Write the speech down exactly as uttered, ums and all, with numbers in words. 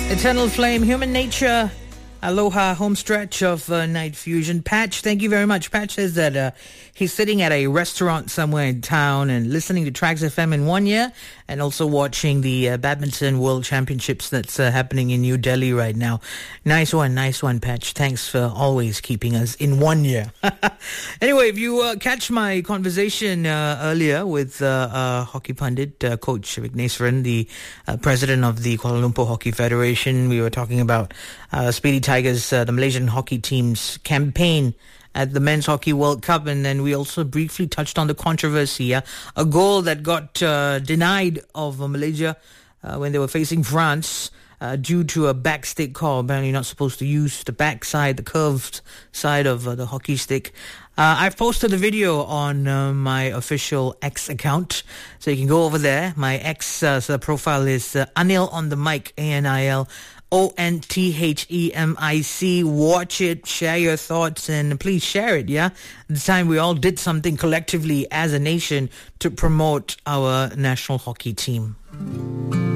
Eternal Flame, Human Nature, Aloha, home stretch of uh, Night Fusion. Patch, thank you very much. Patch says that uh, he's sitting at a restaurant somewhere in town and listening to Tracks F M in one ear and also watching the uh, Badminton World Championships that's uh, happening in New Delhi right now. Nice one, nice one, Patch. Thanks for always keeping us in one ear. Anyway, if you uh, catch my conversation uh, earlier with uh, uh, hockey pundit, uh, Coach Vigneswaran, the uh, president of the Kuala Lumpur Hockey Federation, we were talking about uh, Speedy Tigers, uh, the Malaysian hockey team's campaign at the Men's Hockey World Cup, and then we also briefly touched on the controversy, uh, a goal that got uh, denied of uh, Malaysia uh, when they were facing France uh, due to a back stick call. Apparently not supposed to use the back side, the curved side of uh, the hockey stick. Uh, I've posted a video on uh, my official X account, so you can go over there. My X uh, so the profile is uh, Anil on the mic, A N I L O N T H E M I C. Watch it, share your thoughts, and please share it, yeah? This time we all did something collectively as a nation to promote our national hockey team.